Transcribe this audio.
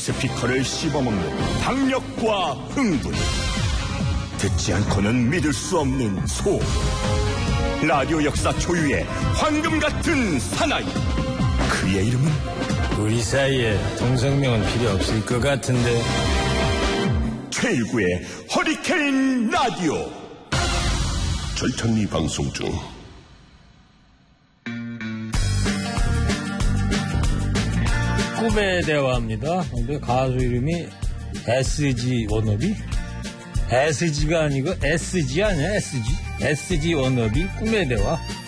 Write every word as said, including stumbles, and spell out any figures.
스피커를 씹어먹는 박력과 흥분, 듣지 않고는 믿을 수 없는 소음, 라디오 역사 초유의 황금 같은 사나이. 그의 이름은 우리 사이에 동성명은 필요 없을 것 같은데. 최일구의 허리케인 라디오. 절찬리 방송 중. 꿈의 대화입니다. 근데 가수 이름이 에스지 워너비? 에스지가 아니고 에스지 아니야? 에스지? 에스지 워너비 꿈의 대화.